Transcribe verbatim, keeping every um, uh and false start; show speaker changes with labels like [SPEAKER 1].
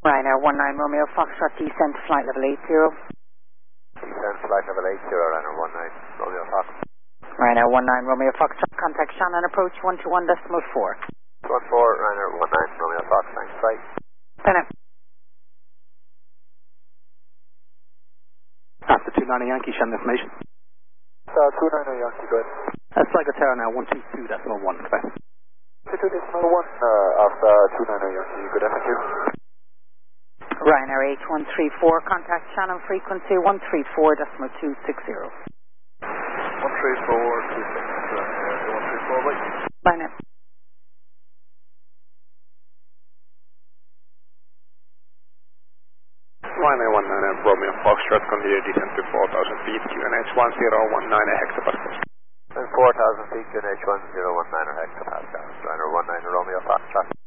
[SPEAKER 1] Ryanair one nine Romeo Foxtrot, descent flight level eight zero.
[SPEAKER 2] Descent flight level eight zero, Ryanair one nine Romeo Fox.
[SPEAKER 1] Ryanair one nine Romeo Foxtrot, contact Shannon, approach one two one decimal four.
[SPEAKER 2] one four, Ryanair one nine Romeo Fox, thanks, bye.
[SPEAKER 1] Bye now.
[SPEAKER 3] After two nine Yankee, Shannon information.
[SPEAKER 2] Uh, two nine Yankee, good.
[SPEAKER 3] Uh, Sligo Tower now, one two two decimal one, goodbye.
[SPEAKER 2] two two decimal one, uh, after two nine Yankee, good, thank you.
[SPEAKER 1] Ryanair H one three four, contact Shannon, frequency one three four decimal two six zero.
[SPEAKER 2] one three four, two six zero, one three four, bye.
[SPEAKER 1] Bye now.
[SPEAKER 3] Ryanair one nine Romeo Foxtrot, continue descent to four thousand feet, Q N H one zero one nine hectopascals.
[SPEAKER 2] And four thousand feet, Q N H one zero one nine hectopascals, Ryanair one nine Romeo Foxtrot.